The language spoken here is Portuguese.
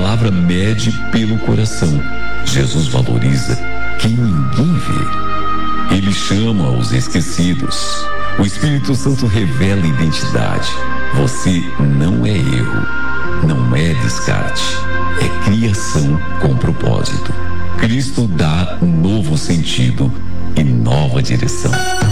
palavra mede pelo coração. Jesus valoriza quem ninguém vê. Ele chama os esquecidos. O Espírito Santo revela identidade. Você não é erro, não é descarte, é criação com propósito. Cristo dá novo sentido e nova direção.